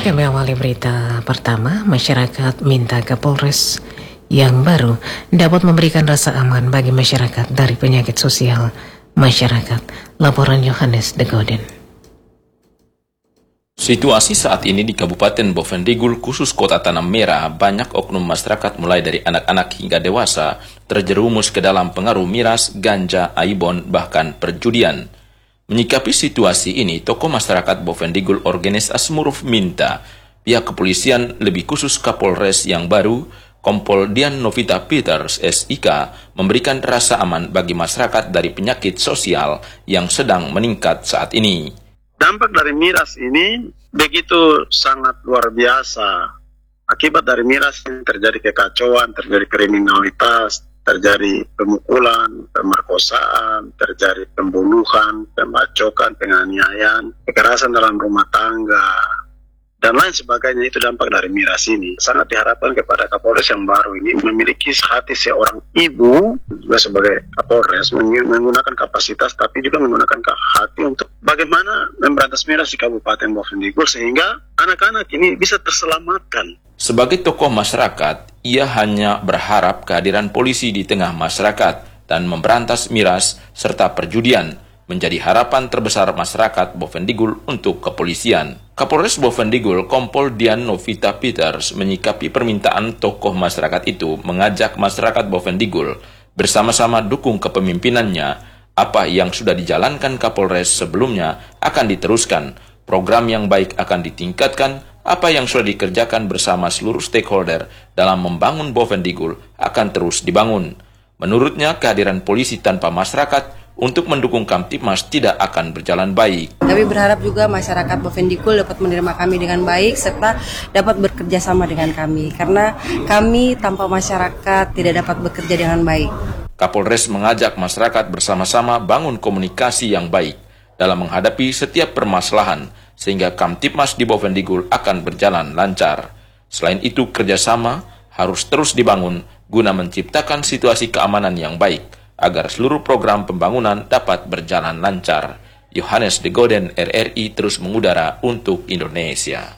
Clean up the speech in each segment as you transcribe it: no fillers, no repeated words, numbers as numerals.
Kami awali berita pertama, masyarakat minta Kapolres yang baru dapat memberikan rasa aman bagi masyarakat dari penyakit sosial masyarakat. Laporan Yohanes de Goden. Situasi saat ini di Kabupaten Bovendigul, khusus Kota Tanah Merah, banyak oknum masyarakat mulai dari anak-anak hingga dewasa terjerumus ke dalam pengaruh miras, ganja, aibon, bahkan perjudian. Menyikapi situasi ini, tokoh masyarakat Bovendigul Organis Asmuruf minta pihak kepolisian, lebih khusus Kapolres yang baru, Kompol Dian Novita Peters, SIK, memberikan rasa aman bagi masyarakat dari penyakit sosial yang sedang meningkat saat ini. Dampak dari miras ini begitu sangat luar biasa. Akibat dari miras ini terjadi kekacauan, terjadi kriminalitas, terjadi pemukulan, pemerkosaan, terjadi pembunuhan, pembacokan, penganiayaan, kekerasan dalam rumah tangga, dan lain sebagainya. Itu dampak dari miras ini. Sangat diharapkan kepada Kapolres yang baru ini memiliki hati seorang ibu juga sebagai Kapolres, menggunakan kapasitas tapi juga menggunakan hati untuk bagaimana memberantas miras di Kabupaten Bovendigul sehingga anak-anak ini bisa terselamatkan. Sebagai tokoh masyarakat, ia hanya berharap kehadiran polisi di tengah masyarakat dan memberantas miras serta perjudian menjadi harapan terbesar masyarakat Bovendigul untuk kepolisian. Kapolres Bovendigul, Kompol Dian Novita Peters, menyikapi permintaan tokoh masyarakat itu, mengajak masyarakat Bovendigul bersama-sama dukung kepemimpinannya. Apa yang sudah dijalankan Kapolres sebelumnya akan diteruskan, program yang baik akan ditingkatkan, apa yang sudah dikerjakan bersama seluruh stakeholder dalam membangun Bovendigul akan terus dibangun. Menurutnya, kehadiran polisi tanpa masyarakat untuk mendukung Kamtipmas tidak akan berjalan baik. Kami berharap juga masyarakat Bovendigul dapat menerima kami dengan baik serta dapat bekerja sama dengan kami, karena kami tanpa masyarakat tidak dapat bekerja dengan baik. Kapolres mengajak masyarakat bersama-sama bangun komunikasi yang baik dalam menghadapi setiap permasalahan sehingga Kamtipmas di Bovendigul akan berjalan lancar. Selain itu, kerjasama harus terus dibangun guna menciptakan situasi keamanan yang baik agar seluruh program pembangunan dapat berjalan lancar. Yohanes de Goden, RRI, terus mengudara untuk Indonesia.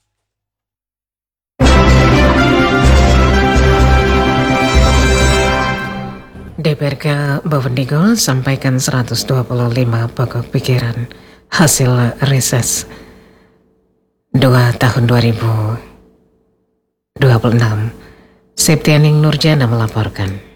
DPRK Bovendigul sampaikan 125 pokok pikiran hasil reses 2 tahun 2026. Septianing Nurjana melaporkan.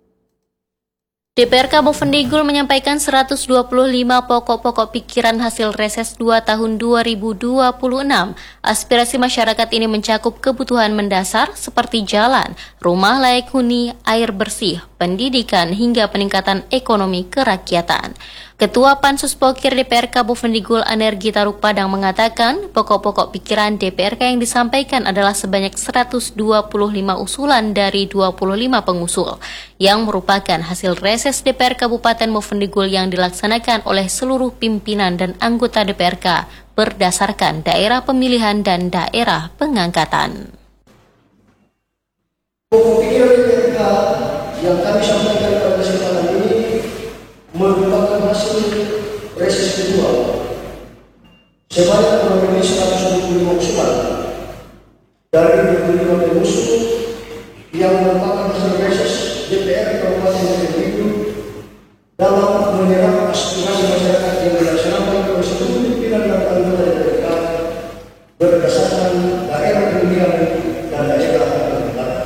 DPRK Bovendigul menyampaikan 125 pokok-pokok pikiran hasil reses 2 tahun 2026. Aspirasi masyarakat ini mencakup kebutuhan mendasar seperti jalan, rumah layak huni, air bersih, pendidikan, hingga peningkatan ekonomi kerakyatan. Ketua Pansus Pokir DPRK Bovendigul Anergi Taruk Padang mengatakan pokok-pokok pikiran DPRK yang disampaikan adalah sebanyak 125 usulan dari 25 pengusul yang merupakan hasil reses DPR Kabupaten Bovendigul yang dilaksanakan oleh seluruh pimpinan dan anggota DPRK berdasarkan daerah pemilihan dan daerah pengangkatan. Pokok pikiran DPRK yang kami sampaikan pada kesempatan ini merupakan hasil reses kedua sebanyak kurang lebih 125 usulan dari 25 pengusul yang merupakan hasil reses DPR Kabupaten Bovendigul dalam menyerap aspirasi masyarakat yang dilaksanakan oleh seluruh pimpinan dan anggota DPRK berdasarkan daerah pemilihan dan daerah pengangkatan.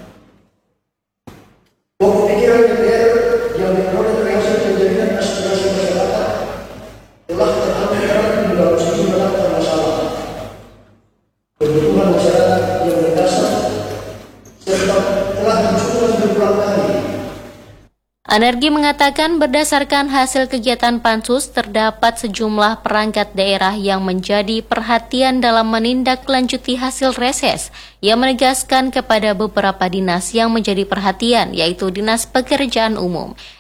Pokok pikiran DPR yang diperoleh dari hasil penjadian aspirasi masyarakat telah terangkat dalam sejumlah daftar masalah, kebutuhan masyarakat yang mendasar, serta telah diusulkan berulang kali. Anergi mengatakan berdasarkan hasil kegiatan Pansus terdapat sejumlah perangkat daerah yang menjadi perhatian dalam menindaklanjuti hasil reses. Ia menegaskan kepada beberapa dinas yang menjadi perhatian, yaitu Dinas Pekerjaan Umum,